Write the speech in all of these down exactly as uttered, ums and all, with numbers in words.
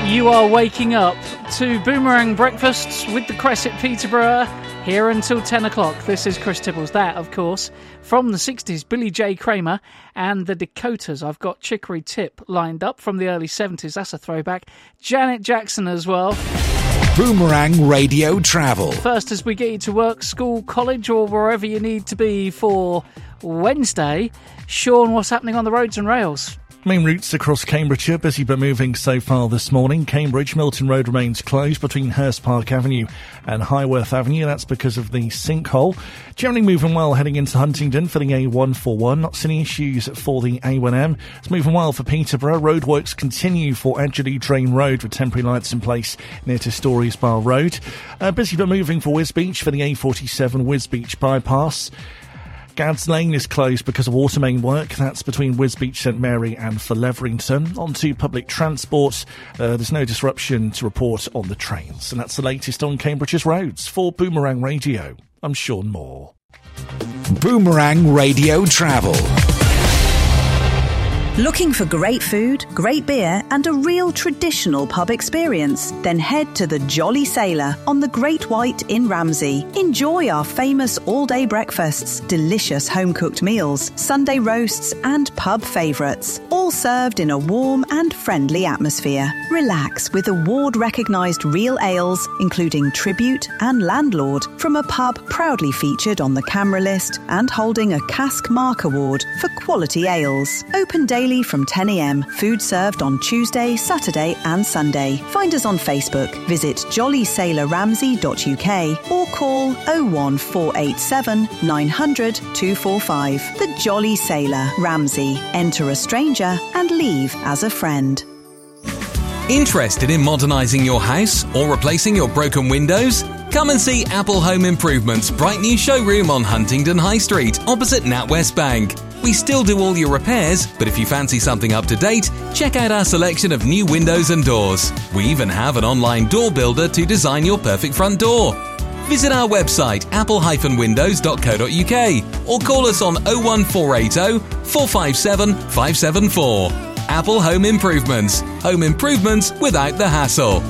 You are waking up to Boomerang Breakfasts with the Crescent Peterborough here until ten o'clock. This is Chris Tibbles. That, of course, from the sixties, Billy J. Kramer and the Dakotas. I've got Chicory Tip lined up from the early seventies. That's a throwback. Janet Jackson as well. Boomerang Radio Travel. First, as we get you to work, school, college, or wherever you need to be for Wednesday, Sean, what's happening on the roads and rails? Main routes across Cambridgeshire, busy but moving so far this morning. Cambridge, Milton Road remains closed between Hurst Park Avenue and Highworth Avenue. That's because of the sinkhole. Generally moving well heading into Huntingdon for the A one forty-one. Not seeing issues for the A one M. It's moving well for Peterborough. Roadworks continue for Edgerley Drain Road with temporary lights in place near to Stories Bar Road. Uh, busy but moving for Wisbeach for the A forty-seven Wisbeach bypass. Gads Lane is closed because of water main work. That's between Wisbeach, St Mary and for Leverington. On to public transport. Uh, there's no disruption to report on the trains. And that's the latest on Cambridge's roads. For Boomerang Radio, I'm Sean Moore. Boomerang Radio Travel. Looking for great food, great beer and a real traditional pub experience? Then head to the Jolly Sailor on the Great White in Ramsey. Enjoy our famous all-day breakfasts, delicious home-cooked meals, Sunday roasts and pub favourites, all served in a warm and friendly atmosphere. Relax with award-recognised real ales, including Tribute and Landlord, from a pub proudly featured on the camera list and holding a Cask Mark Award for quality ales. Open daily from ten a m. Food served on Tuesday, Saturday and Sunday. Find us on Facebook. Visit jolly sailor ramsey dot u k or call oh one four eight seven nine hundred two four five. The Jolly Sailor, Ramsey. Enter a stranger and leave as a friend. Interested in modernising your house or replacing your broken windows? Come and see Apple Home Improvement's bright new showroom on Huntingdon High Street, opposite NatWest Bank. We still do all your repairs, but if you fancy something up to date, check out our selection of new windows and doors. We even have an online door builder to design your perfect front door. Visit our website apple dash windows dot co dot u k or call us on oh one four eight oh four five seven five seven four. Apple Home Improvements. Home improvements without the hassle.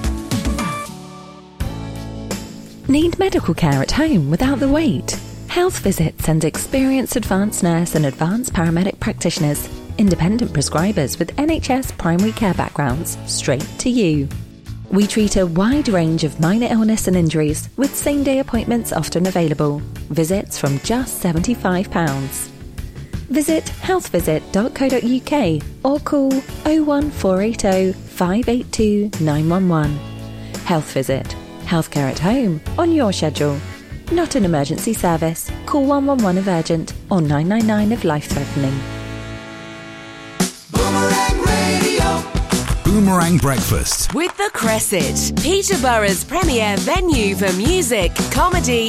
Need medical care at home without the wait? Health Visit sends experienced advanced nurse and advanced paramedic practitioners, independent prescribers with N H S primary care backgrounds, straight to you. We treat a wide range of minor illness and injuries, with same-day appointments often available. Visits from just seventy-five pounds. Visit health visit dot co dot u k or call oh one four eight oh five eight two nine one one. Health Visit. Healthcare at home, on your schedule. Not an emergency service. Call one one one if urgent or nine nine nine if life-threatening. Boomerang Radio. Boomerang Breakfast with the Crescent, Peterborough's premier venue for music, comedy